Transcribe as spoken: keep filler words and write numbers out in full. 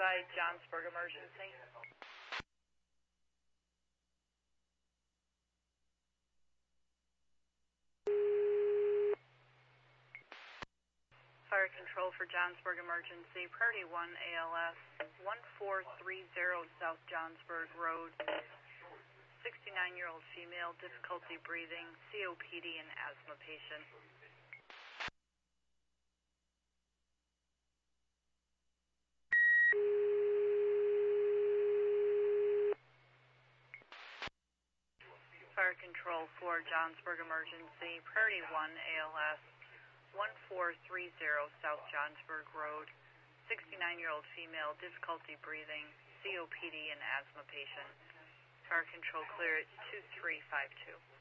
by Johnsburg Emergency. Fire control for Johnsburg Emergency, priority one A L S, one four three zero South Johnsburg Road, sixty-nine-year-old female, difficulty breathing, C O P D and asthma patient. Fire control for Johnsburg Emergency, priority one A L S, one four three zero South Johnsburg Road, sixty-nine-year-old female, difficulty breathing, C O P D and asthma patient. Fire control clear at two three five two.